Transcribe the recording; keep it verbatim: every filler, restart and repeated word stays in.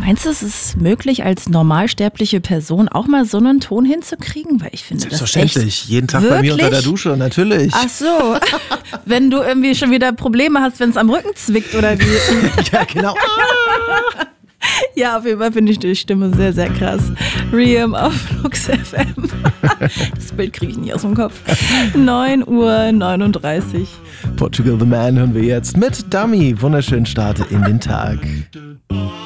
Meinst du, es ist möglich, als normalsterbliche Person auch mal so einen Ton hinzukriegen? Weil ich finde das echt... Selbstverständlich. Jeden Tag Wirklich? bei mir unter der Dusche, natürlich. Ach so. Wenn du irgendwie schon wieder Probleme hast, wenn es am Rücken zwickt oder wie? Ja, genau. Ja, auf jeden Fall finde ich die Stimme sehr, sehr krass. Riem auf Flux F M. Das Bild kriege ich nicht aus dem Kopf. neun Uhr neununddreißig. Portugal the Man hören wir jetzt mit Dummy. Wunderschönen Start in den Tag.